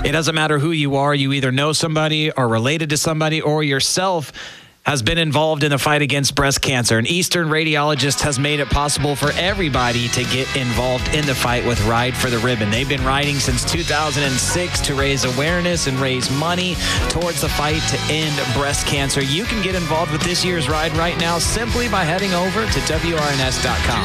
It doesn't matter who you are. You either know somebody or related to somebody or yourself has been involved in the fight against breast cancer. An Eastern radiologist has made it possible for everybody to get involved in the fight with Ride for the Ribbon. They've been riding since 2006 to raise awareness and raise money towards the fight to end breast cancer. You can get involved with this year's ride right now simply by heading over to WRNS.com.